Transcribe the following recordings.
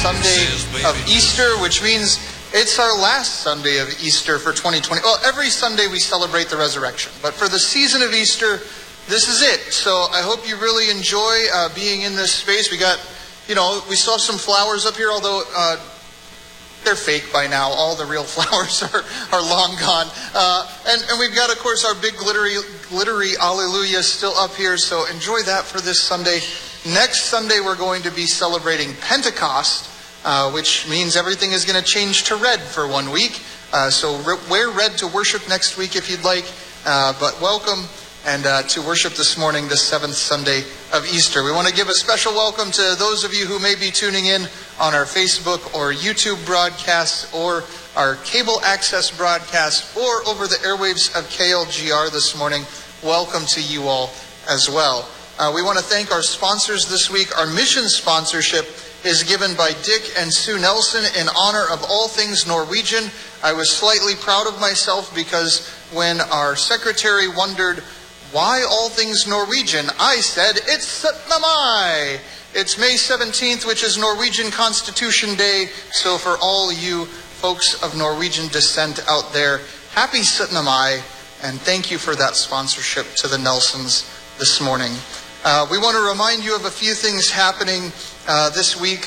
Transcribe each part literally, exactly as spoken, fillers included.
Sunday of Easter, which means it's our last Sunday of Easter for twenty twenty. Well, every Sunday we celebrate the resurrection, but for the season of Easter, this is it. So I hope you really enjoy uh, being in this space. We got, you know, we still have some flowers up here, although uh, they're fake by now. All the real flowers are, are long gone. Uh, and, and we've got, of course, our big glittery, glittery Alleluia still up here, so enjoy that for this Sunday. Next Sunday, we're going to be celebrating Pentecost, uh, which means everything is going to change to red for one week. Uh, so re- wear red to worship next week if you'd like. Uh, but welcome and uh, to worship this morning, the seventh Sunday of Easter. We want to give a special welcome to those of you who may be tuning in on our Facebook or YouTube broadcasts or our cable access broadcast or over the airwaves of K L G R this morning. Welcome to you all as well. Uh, we want to thank our sponsors this week. Our mission sponsorship is given by Dick and Sue Nelson in honor of all things Norwegian. I was slightly proud of myself because when our secretary wondered why all things Norwegian, I said, it's syttende mai. It's May seventeenth, which is Norwegian Constitution Day. So for all you folks of Norwegian descent out there, happy syttende mai, and thank you for that sponsorship to the Nelsons this morning. Uh, we want to remind you of a few things happening uh, this week.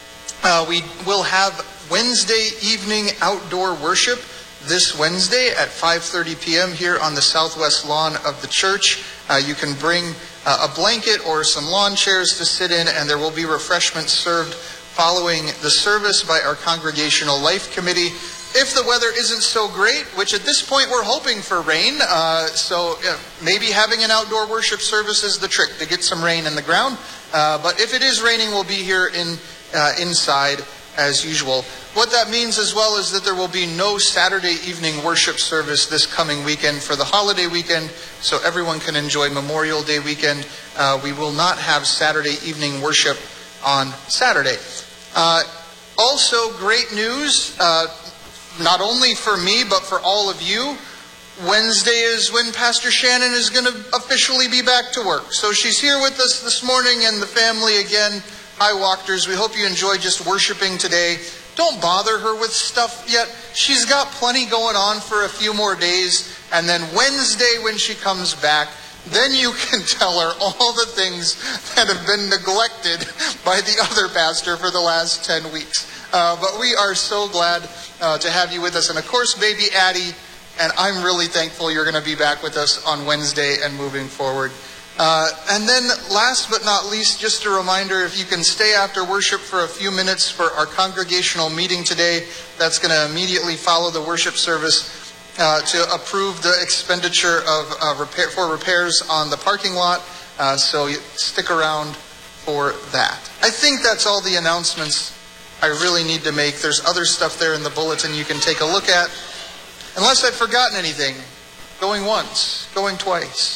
Uh, we will have Wednesday evening outdoor worship this Wednesday at five thirty p.m. here on the southwest lawn of the church. Uh, you can bring uh, a blanket or some lawn chairs to sit in, and there will be refreshments served following the service by our Congregational Life Committee. If the weather isn't so great, which at this point we're hoping for rain, uh, so uh, maybe having an outdoor worship service is the trick to get some rain in the ground. Uh, but if it is raining, we'll be here in uh, inside as usual. What that means as well is that there will be no Saturday evening worship service this coming weekend for the holiday weekend, so everyone can enjoy Memorial Day weekend. Uh, we will not have Saturday evening worship on Saturday. Uh, also, great news, uh, not only for me, but for all of you. Wednesday is when Pastor Shannon is going to officially be back to work. So she's here with us this morning and the family again. Hi, Walkers. We hope you enjoy just worshiping today. Don't bother her with stuff yet. She's got plenty going on for a few more days. And then Wednesday when she comes back, then you can tell her all the things that have been neglected by the other pastor for the last ten weeks. Uh, but we are so glad uh, to have you with us. And of course, baby Addie, and I'm really thankful you're going to be back with us on Wednesday and moving forward. Uh, and then last but not least, just a reminder, if you can stay after worship for a few minutes for our congregational meeting today, that's going to immediately follow the worship service uh, to approve the expenditure of uh, repair for repairs on the parking lot. Uh, so you stick around for that. I think that's all the announcements I really need to make. There's other stuff there in the bulletin you can take a look at. Unless I've forgotten anything. Going once, going twice.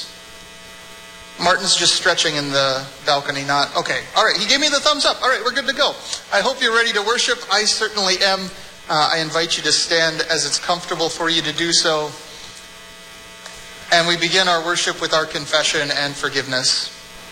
Martin's just stretching in the balcony, not... Okay, all right, he gave me the thumbs up. All right, we're good to go. I hope you're ready to worship. I certainly am. Uh, I invite you to stand as it's comfortable for you to do so. And we begin our worship with our confession and forgiveness.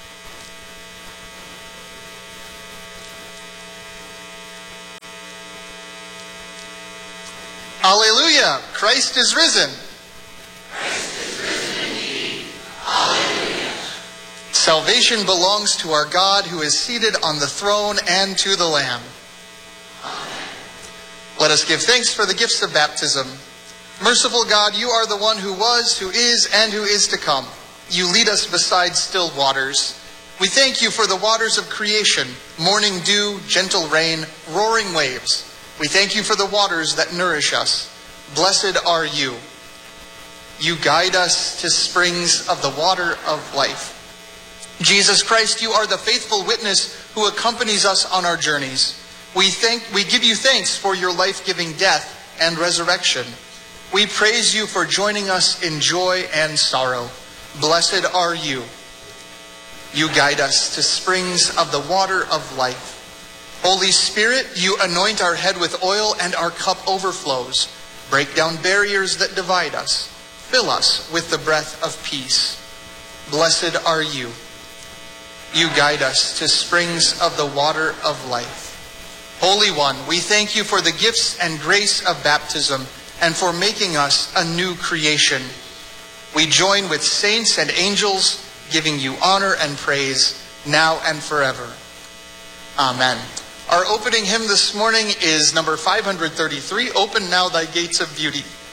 Alleluia! Christ is risen. Christ is risen indeed. Alleluia. Salvation belongs to our God who is seated on the throne and to the Lamb. Amen. Let us give thanks for the gifts of baptism. Merciful God, you are the one who was, who is, and who is to come. You lead us beside still waters. We thank you for the waters of creation, morning dew, gentle rain, roaring waves. We thank you for the waters that nourish us. Blessed are you. You guide us to springs of the water of life. Jesus Christ, you are the faithful witness who accompanies us on our journeys. We thank, we give you thanks for your life-giving death and resurrection. We praise you for joining us in joy and sorrow. Blessed are you. You guide us to springs of the water of life. Holy Spirit, you anoint our head with oil and our cup overflows. Break down barriers that divide us. Fill us with the breath of peace. Blessed are you. You guide us to springs of the water of life. Holy One, we thank you for the gifts and grace of baptism and for making us a new creation. We join with saints and angels, giving you honor and praise now and forever. Amen. Our opening hymn this morning is number five hundred thirty-three, Open Now Thy Gates of Beauty.